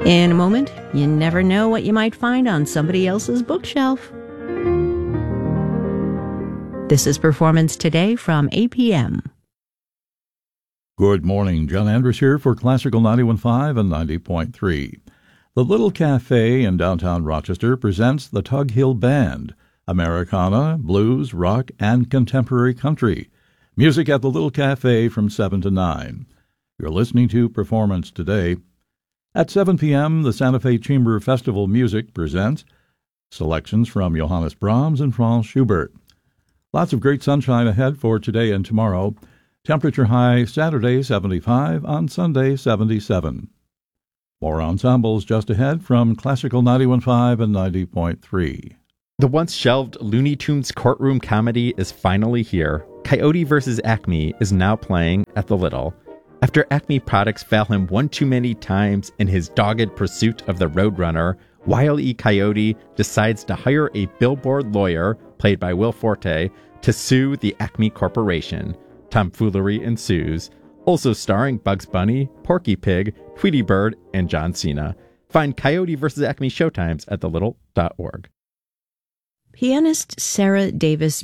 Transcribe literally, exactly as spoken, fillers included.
In a moment, you never know what you might find on somebody else's bookshelf. This is Performance Today from A P M. Good morning, John Andrews here for Classical ninety-one point five and ninety point three. The Little Cafe in downtown Rochester presents the Tug Hill Band, Americana, blues, rock, and contemporary country. Music at the Little Cafe from seven to nine. You're listening to Performance Today. At seven p.m., the Santa Fe Chamber Festival Music presents selections from Johannes Brahms and Franz Schubert. Lots of great sunshine ahead for today and tomorrow. Temperature high Saturday seventy-five, on Sunday seventy-seven. More ensembles just ahead from Classical ninety-one point five and ninety point three. The once shelved Looney Tunes courtroom comedy is finally here. Coyote versus Acme is now playing at the Little. After Acme products fail him one too many times in his dogged pursuit of the Roadrunner, Wile E. Coyote decides to hire a billboard lawyer, played by Will Forte, to sue the Acme Corporation. Tomfoolery ensues. Also starring Bugs Bunny, Porky Pig, Tweety Bird, and John Cena. Find Coyote versus Acme showtimes at the little dot org. Pianist Sarah Davis